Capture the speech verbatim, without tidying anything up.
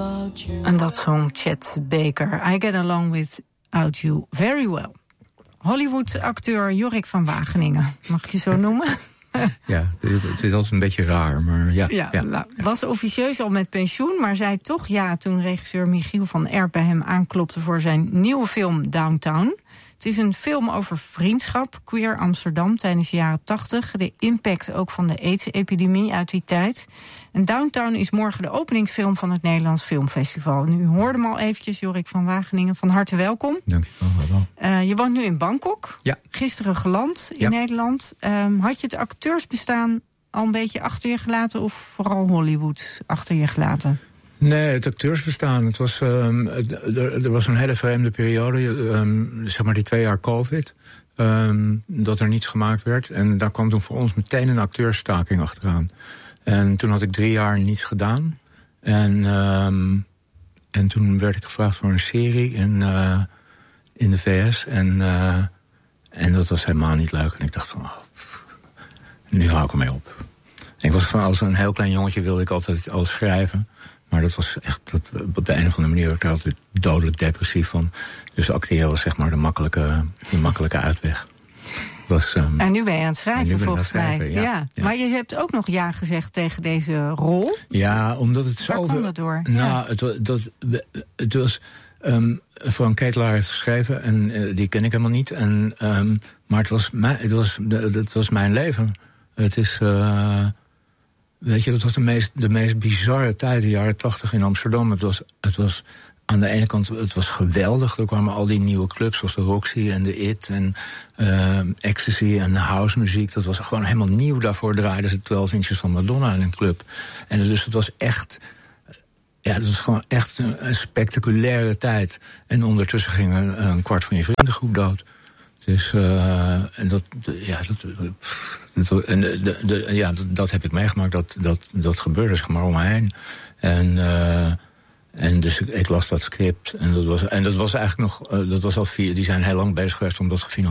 without you. En dat zong Chet Baker. I get along without you very well. Hollywood-acteur Jorik van Wageningen. Mag ik je zo noemen? Ja, het is altijd een beetje raar, maar ja. Ja, ja. Nou, was officieus al met pensioen, maar zei toch ja toen regisseur Michiel van Erp bij hem aanklopte voor zijn nieuwe film Downtown. Het is een film over vriendschap, queer Amsterdam tijdens de jaren tachtig. De impact ook van de AIDS-epidemie uit die tijd. En Downtown is morgen de openingsfilm van het Nederlands Filmfestival. Nu hoorde hem al eventjes, Jorik van Wageningen. Van harte welkom. Dank je wel. Uh, je woont nu in Bangkok. Ja. Gisteren geland in ja. Nederland. Um, had je het acteursbestaan al een beetje achter je gelaten of vooral Hollywood achter je gelaten? Nee, het acteursbestaan. Het was, um, er, er was een hele vreemde periode, um, zeg maar die twee jaar COVID, um, dat er niets gemaakt werd. En daar kwam toen voor ons meteen een acteursstaking achteraan. En toen had ik drie jaar niets gedaan. En, um, en toen werd ik gevraagd voor een serie in, uh, in de V S. En, uh, en dat was helemaal niet leuk. En ik dacht van, oh, pff, nu hou ik ermee op. En ik was van, als een heel klein jongetje wilde ik altijd al schrijven. Maar dat was echt, dat, op de een of andere manier werd ik er altijd dodelijk depressief van. Dus acteren was zeg maar de makkelijke, de makkelijke uitweg. Was, um, en nu ben je aan het schrijven, volgens schrijven, mij. Ja, ja. Ja. Maar je hebt ook nog ja gezegd tegen deze rol. Ja, omdat het zo... Waar kwam dat door? Nou, ja. het, dat, het was... Um, Frank Ketelaar heeft geschreven en uh, die ken ik helemaal niet. En, um, maar het was, mijn, het, was, het was mijn leven. Het is... Uh, weet je, dat was de meest, de meest bizarre tijd, de jaren tachtig in Amsterdam. Het was, het was aan de ene kant, het was geweldig. Er kwamen al die nieuwe clubs, zoals de Roxy en de It en uh, Ecstasy en housemuziek. Dat was gewoon helemaal nieuw. Daarvoor draaiden ze twaalf inches van Madonna in een club. En dus het was echt... Ja, dat was gewoon echt een, een spectaculaire tijd. En ondertussen ging een, een kwart van je vriendengroep dood. Dus, uh, en dat, de, ja, dat, dat, en de, de, de, ja, dat, dat heb ik meegemaakt. Dat, dat, dat gebeurde zeg maar om me heen. En, uh, en dus ik, ik las dat script. En dat was, en dat was eigenlijk nog, uh, dat was al vier, die zijn heel lang bezig geweest om dat gefinancierd